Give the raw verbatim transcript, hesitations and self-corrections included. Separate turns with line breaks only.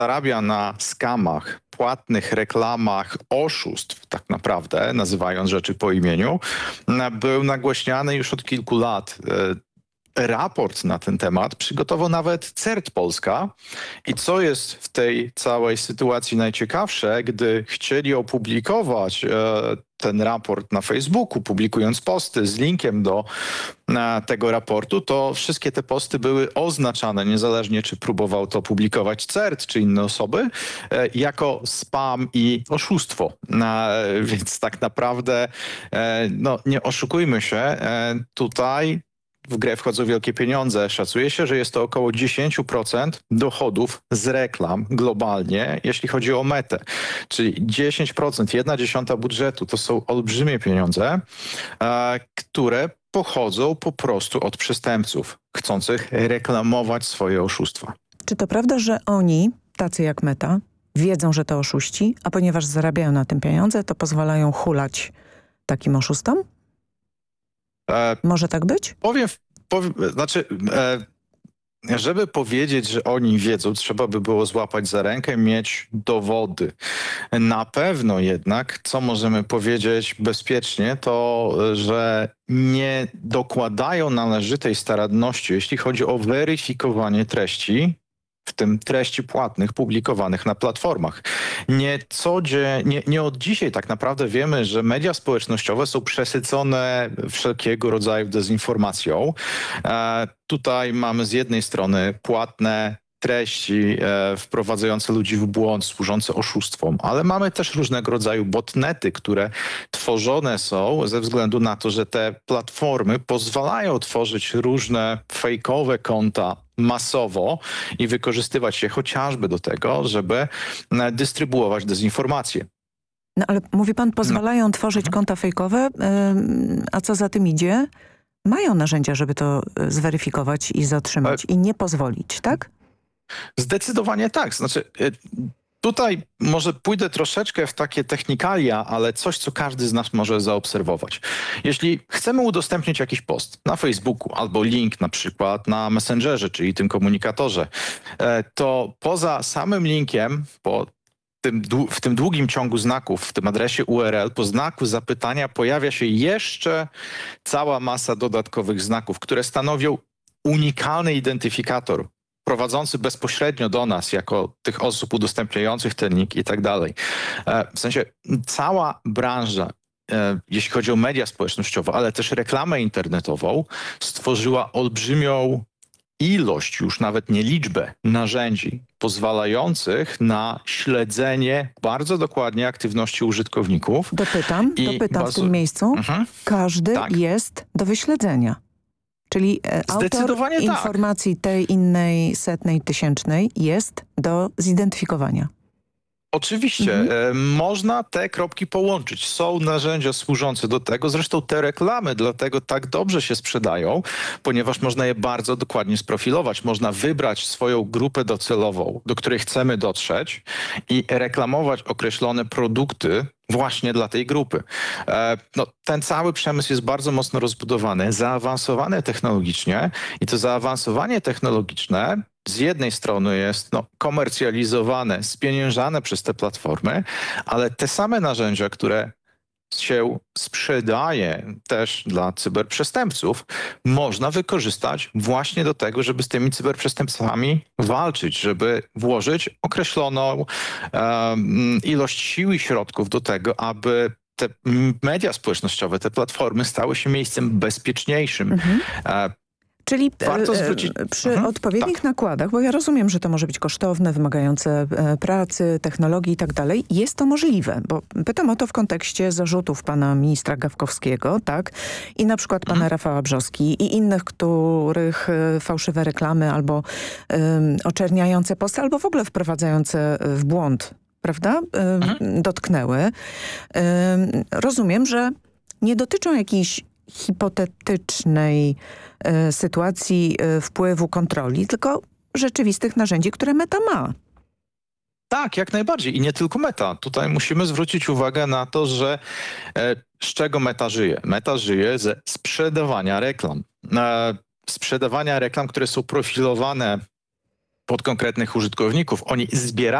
zarabia na skamach, płatnych reklamach, oszustw tak naprawdę, nazywając rzeczy po imieniu, był nagłaśniany już od kilku lat. Raport na ten temat przygotował nawet CERT Polska. I co jest w tej całej sytuacji najciekawsze, gdy chcieli opublikować e, ten raport na Facebooku, publikując posty z linkiem do e, tego raportu, to wszystkie te posty były oznaczane, niezależnie czy próbował to publikować CERT czy inne osoby, e, jako spam i oszustwo. E, więc tak naprawdę, e, no nie oszukujmy się, e, tutaj w grę wchodzą wielkie pieniądze. Szacuje się, że jest to około dziesięć procent dochodów z reklam globalnie, jeśli chodzi o Metę. Czyli dziesięć procent, jedna dziesiąta budżetu. To są olbrzymie pieniądze, e, które pochodzą po prostu od przestępców chcących reklamować swoje oszustwa.
Czy to prawda, że oni, tacy jak Meta, wiedzą, że to oszuści, a ponieważ zarabiają na tym pieniądze, to pozwalają hulać takim oszustom? E, Może tak być?
Powiem, powiem znaczy, e, żeby powiedzieć, że oni wiedzą, trzeba by było złapać za rękę, mieć dowody. Na pewno jednak, co możemy powiedzieć bezpiecznie, to, że nie dokładają należytej staranności, jeśli chodzi o weryfikowanie treści, w tym treści płatnych publikowanych na platformach. Nie, codziennie, nie, nie od dzisiaj tak naprawdę wiemy, że media społecznościowe są przesycone wszelkiego rodzaju dezinformacją. E, tutaj mamy z jednej strony płatne treści e, wprowadzające ludzi w błąd, służące oszustwom, ale mamy też różnego rodzaju botnety, które tworzone są ze względu na to, że te platformy pozwalają tworzyć różne fejkowe konta masowo i wykorzystywać je chociażby do tego, żeby dystrybuować dezinformację.
No ale mówi pan, pozwalają no. tworzyć konta fejkowe, yy, a co za tym idzie? Mają narzędzia, żeby to zweryfikować i zatrzymać ale... i nie pozwolić, tak?
Zdecydowanie tak. Znaczy, tutaj może pójdę troszeczkę w takie technikalia, ale coś, co każdy z nas może zaobserwować. Jeśli chcemy udostępnić jakiś post na Facebooku albo link na przykład na Messengerze, czyli tym komunikatorze, to poza samym linkiem, po tym, w tym długim ciągu znaków, w tym adresie U R L, po znaku zapytania pojawia się jeszcze cała masa dodatkowych znaków, które stanowią unikalny identyfikator prowadzący bezpośrednio do nas, jako tych osób udostępniających ten link i tak dalej. W sensie cała branża, jeśli chodzi o media społecznościowe, ale też reklamę internetową, stworzyła olbrzymią ilość, już nawet nie liczbę, narzędzi pozwalających na śledzenie bardzo dokładnie aktywności użytkowników.
Dopytam, dopytam w tym miejscu. Mhm. Każdy tak. jest do wyśledzenia. Czyli autor informacji tak. tej innej, setnej, tysięcznej jest do zidentyfikowania.
Oczywiście. Mhm. Można te kropki połączyć. Są narzędzia służące do tego. Zresztą te reklamy dlatego tak dobrze się sprzedają, ponieważ można je bardzo dokładnie sprofilować. Można wybrać swoją grupę docelową, do której chcemy dotrzeć i reklamować określone produkty właśnie dla tej grupy. No, ten cały przemysł jest bardzo mocno rozbudowany, zaawansowany technologicznie i to zaawansowanie technologiczne z jednej strony jest no, komercjalizowane, spieniężane przez te platformy, ale te same narzędzia, które się sprzedaje też dla cyberprzestępców, można wykorzystać właśnie do tego, żeby z tymi cyberprzestępcami walczyć, żeby włożyć określoną um, ilość sił i środków do tego, aby te media społecznościowe, te platformy stały się miejscem bezpieczniejszym. Mhm.
Czyli Warto zwrócić... przy mhm, odpowiednich tak. nakładach, bo ja rozumiem, że to może być kosztowne, wymagające pracy, technologii i tak dalej, jest to możliwe, bo pytam o to w kontekście zarzutów pana ministra Gawkowskiego, tak, i na przykład pana mhm. Rafała Brzoski i innych, których fałszywe reklamy albo um, oczerniające posty, albo w ogóle wprowadzające w błąd, prawda, um, mhm. dotknęły. Um, rozumiem, że nie dotyczą jakichś hipotetycznej y, sytuacji y, wpływu kontroli, tylko rzeczywistych narzędzi, które Meta ma.
Tak, jak najbardziej. I nie tylko Meta. Tutaj musimy zwrócić uwagę na to, że e, z czego Meta żyje. Meta żyje ze sprzedawania reklam. E, sprzedawania reklam, które są profilowane pod konkretnych użytkowników. Oni zbierają